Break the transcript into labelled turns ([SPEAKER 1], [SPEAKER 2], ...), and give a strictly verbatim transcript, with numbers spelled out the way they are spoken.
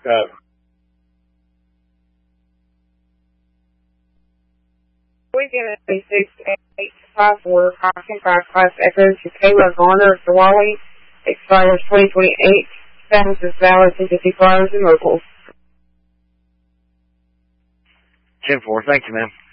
[SPEAKER 1] up.
[SPEAKER 2] Weekend at six eight five four Caution five Class Echo to Kayla Garner of Dewali. Expires twenty twenty-eight. Status is valid to fifty-four hours and local.
[SPEAKER 3] ten four, thank you, ma'am.